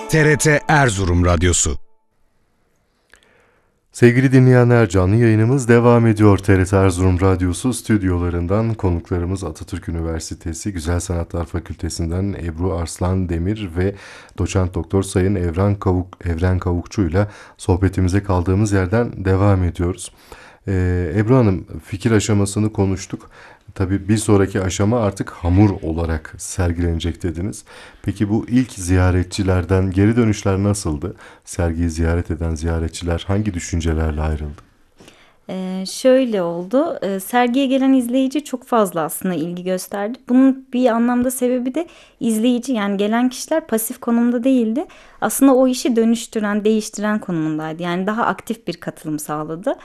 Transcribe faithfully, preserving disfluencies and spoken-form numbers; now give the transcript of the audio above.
T R T Erzurum Radyosu. Sevgili dinleyenler, canlı yayınımız devam ediyor. T R T Erzurum Radyosu stüdyolarından konuklarımız Atatürk Üniversitesi Güzel Sanatlar Fakültesinden Ebru Arslan Demir ve Doçent Doktor Sayın Evren Kavuk Evren Kavukçu ile sohbetimize kaldığımız yerden devam ediyoruz. Ee, Ebru Hanım, fikir aşamasını konuştuk. Tabii bir sonraki aşama artık hamur olarak sergilenecek dediniz. Peki bu ilk ziyaretçilerden geri dönüşler nasıldı? Sergiyi ziyaret eden ziyaretçiler hangi düşüncelerle ayrıldı? Ee, şöyle oldu. Ee, sergiye gelen izleyici çok fazla aslında ilgi gösterdi. Bunun bir anlamda sebebi de izleyici, yani gelen kişiler pasif konumda değildi. Aslında o işi dönüştüren, değiştiren konumundaydı. Yani daha aktif bir katılım sağladı.